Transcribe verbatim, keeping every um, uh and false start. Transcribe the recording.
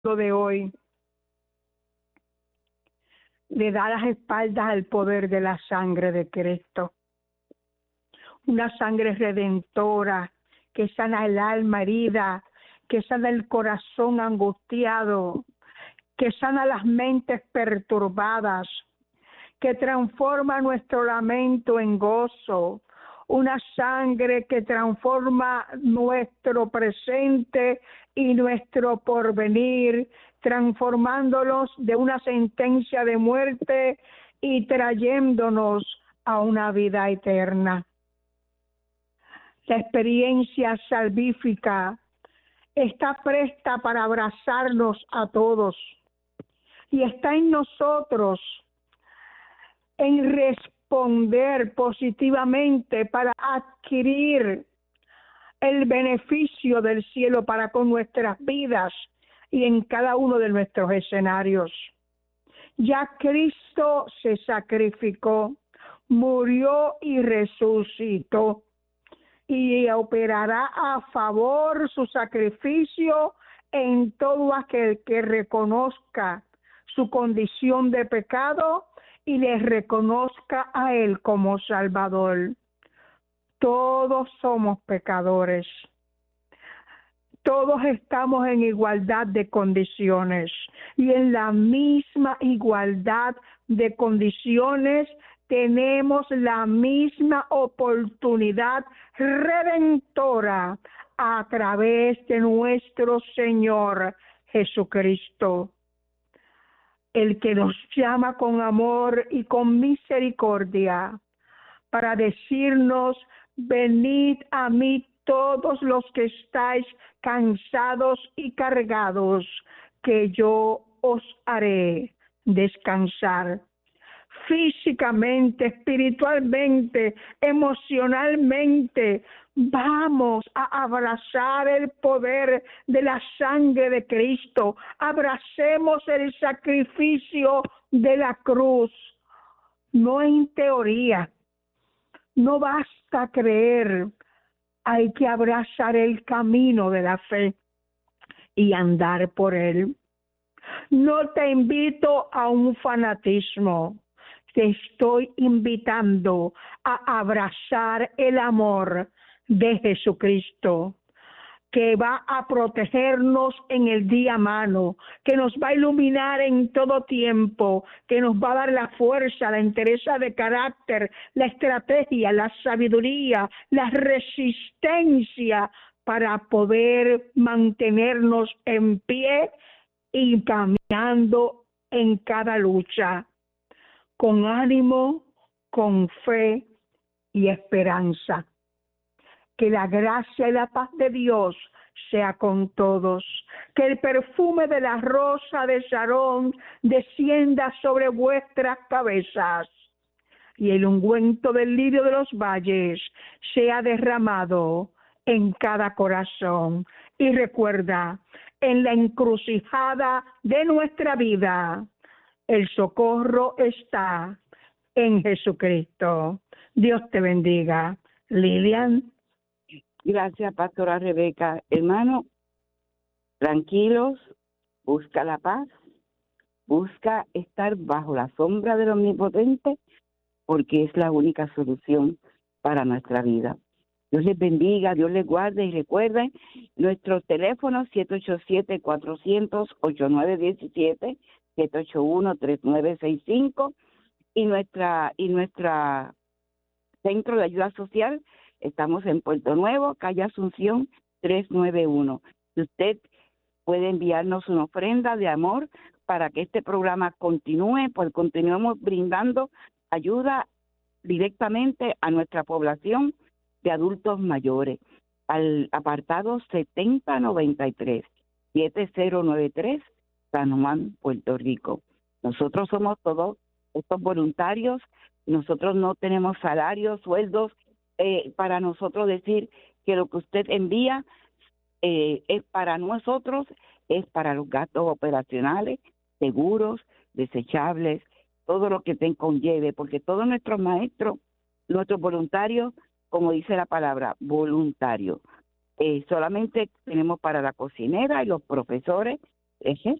de hoy le da las espaldas al poder de la sangre de Cristo. Una sangre redentora que sana el alma herida, que sana el corazón angustiado, que sana las mentes perturbadas, que transforma nuestro lamento en gozo. Una sangre que transforma nuestro presente y nuestro porvenir, transformándolos de una sentencia de muerte y trayéndonos a una vida eterna. La experiencia salvífica está presta para abrazarnos a todos y está en nosotros en responder positivamente para adquirir el beneficio del cielo para con nuestras vidas y en cada uno de nuestros escenarios. Ya Cristo se sacrificó, murió y resucitó, y operará a favor su sacrificio en todo aquel que reconozca su condición de pecado y le reconozca a Él como Salvador. Todos somos pecadores. Todos estamos en igualdad de condiciones y en la misma igualdad de condiciones tenemos la misma oportunidad redentora a través de nuestro Señor Jesucristo, el que nos llama con amor y con misericordia para decirnos: venid a mí todos los que estáis cansados y cargados, que yo os haré descansar. Físicamente, espiritualmente, emocionalmente, vamos a abrazar el poder de la sangre de Cristo. Abracemos el sacrificio de la cruz, no en teoría. No basta creer, hay que abrazar el camino de la fe y andar por él. No te invito a un fanatismo, te estoy invitando a abrazar el amor de Jesucristo, que va a protegernos en el día malo, que nos va a iluminar en todo tiempo, que nos va a dar la fuerza, la entereza de carácter, la estrategia, la sabiduría, la resistencia para poder mantenernos en pie y caminando en cada lucha, con ánimo, con fe y esperanza. Que la gracia y la paz de Dios sea con todos. Que el perfume de la rosa de Sarón descienda sobre vuestras cabezas y el ungüento del lirio de los valles sea derramado en cada corazón. Y recuerda, en la encrucijada de nuestra vida, el socorro está en Jesucristo. Dios te bendiga. Lilian. Gracias, Pastora Rebeca. Hermano, tranquilos, busca la paz, busca estar bajo la sombra del Omnipotente, porque es la única solución para nuestra vida. Dios les bendiga, Dios les guarde, y recuerden nuestros teléfonos siete ocho siete, cuatro cero cero, ocho nueve uno siete, siete ocho uno, tres nueve seis cinco y nuestra y nuestra centro de ayuda social. Estamos en Puerto Nuevo, calle Asunción trescientos noventa y uno. Si usted puede enviarnos una ofrenda de amor para que este programa continúe, pues continuemos brindando ayuda directamente a nuestra población de adultos mayores, al apartado setenta noventa y tres, siete cero nueve tres, San Juan, Puerto Rico. Nosotros somos todos estos voluntarios, nosotros no tenemos salarios, sueldos, eh, para nosotros decir que lo que usted envía eh, es para nosotros, es para los gastos operacionales, seguros, desechables, todo lo que te conlleve, porque todos nuestros maestros, nuestros voluntarios, como dice la palabra, voluntarios, eh, solamente tenemos para la cocinera y los profesores es esto.